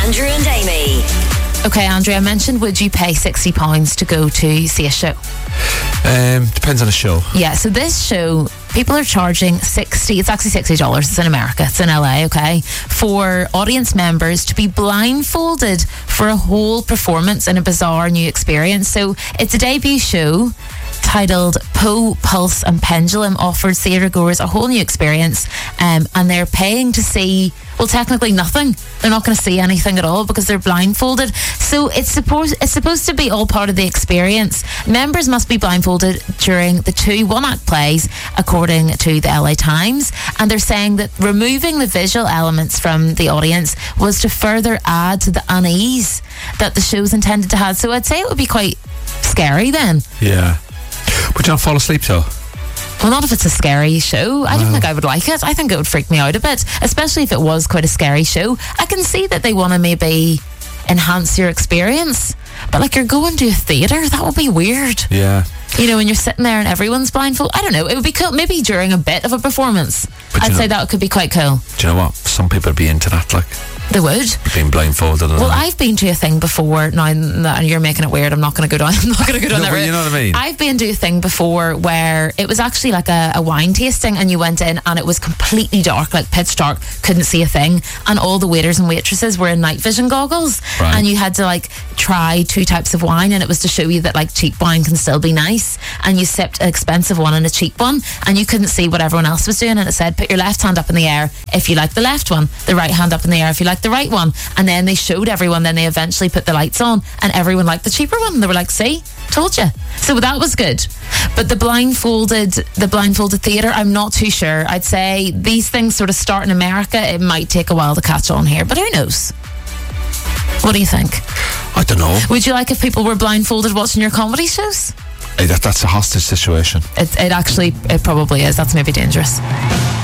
Andrew and Amy. Okay, Andrew, I mentioned, would you pay £60 to go to see a show? Depends on the show. Yeah, so this show, people are charging it's actually $60. It's in America, it's in LA, okay, for audience members to be blindfolded for a whole performance in a bizarre new experience. So it's a debut show titled Poe, Pulse and Pendulum, offers theatre goers a whole new experience, and they're paying to see, well, technically nothing. They're not going to see anything at all because they're blindfolded. So it's supposed to be all part of the experience. Members must be blindfolded during the 2 one-act plays, according to the LA Times, and they're saying that removing the visual elements from the audience was to further add to the unease that the show's intended to have. So I'd say it would be quite scary then. Yeah. Would you not fall asleep though? Well, not if it's a scary show. I don't think I would like it. I think it would freak me out a bit, especially if it was quite a scary show. I can see that they want to maybe enhance your experience, but like, you're going to a theatre, that would be weird. Yeah. You know, when you're sitting there and everyone's blindfolded. I don't know, it would be cool maybe during a bit of a performance. But I'd say that could be quite cool. Do you know what? Some people would be into that, like. They would. Being blindfolded. Well, I've been to a thing before. Now that you're making it weird, I'm not going to go down. I'm not going to go down that route. You know what I mean? I've been to a thing before where it was actually like a wine tasting, and you went in and it was completely dark, like pitch dark, couldn't see a thing, and all the waiters and waitresses were in night vision goggles, right. And you had to like try 2 types of wine, and it was to show you that like cheap wine can still be nice, and you sipped an expensive one and a cheap one, and you couldn't see what everyone else was doing, and it said put your left hand up in the air if you like the left one, the right hand up in the air if you like the right one. And then they showed everyone, then they eventually put the lights on, and everyone liked the cheaper one. They were like, see, told you. So that was good. But the blindfolded theatre, I'm not too sure. I'd say these things sort of start in America. It might take a while to catch on here, but who knows? What do you think? I don't know. Would you like if people were blindfolded watching your comedy shows? That's a hostage situation. It probably is. That's maybe dangerous.